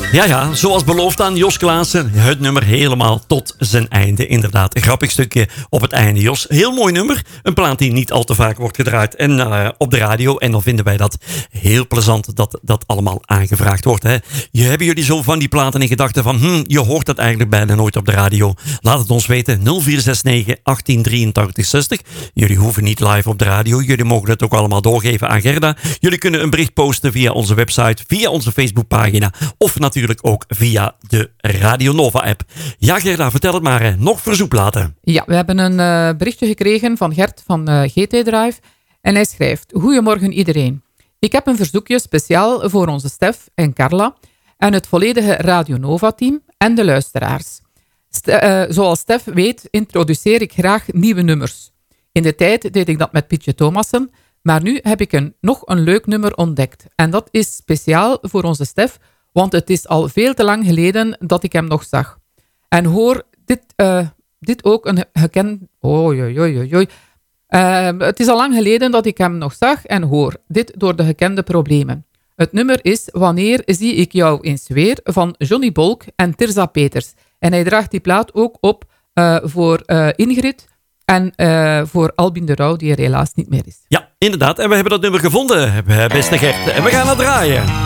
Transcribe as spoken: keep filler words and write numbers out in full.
Ja, ja, zoals beloofd aan Jos Klaassen. Het nummer helemaal tot zijn einde. Inderdaad, een grappig stukje op het einde, Jos. Heel mooi nummer. Een plaat die niet al te vaak wordt gedraaid en, uh, op de radio. En dan vinden wij dat heel plezant dat dat allemaal aangevraagd wordt. Hè. Je, hebben jullie zo van die platen in gedachten van... Hm, je hoort dat eigenlijk bijna nooit op de radio. Laat het ons weten. nul vier zes negen, achttien drieëntachtig, zestig. Jullie hoeven niet live op de radio. Jullie mogen het ook allemaal doorgeven aan Gerda. Jullie kunnen een bericht posten via onze website, via onze Facebookpagina of natuurlijk ook via de Radio Nova app. Ja, Gerda, vertel het maar. Hè. Nog verzoekplaten. Ja, we hebben een uh, berichtje gekregen van Gert van uh, G T Drive. En hij schrijft: Goedemorgen iedereen. Ik heb een verzoekje speciaal voor onze Stef en Carla en het volledige Radio Nova team en de luisteraars. St- uh, zoals Stef weet, introduceer ik graag nieuwe nummers. In de tijd deed ik dat met Pietje Thomassen, maar nu heb ik een, nog een leuk nummer ontdekt. En dat is speciaal voor onze Stef, want het is al veel te lang geleden dat ik hem nog zag. En hoor dit, uh, dit ook een gekend... Oei, oei, oei, oei. Uh, het is al lang geleden dat ik hem nog zag en hoor. Dit door de gekende problemen. Het nummer is Wanneer zie ik jou eens weer van Johnny Bolk en Tirza Peters. En hij draagt die plaat ook op uh, voor uh, Ingrid en uh, voor Albin de Rauw, die er helaas niet meer is. Ja, inderdaad. En we hebben dat nummer gevonden, beste Gert. En we gaan het draaien.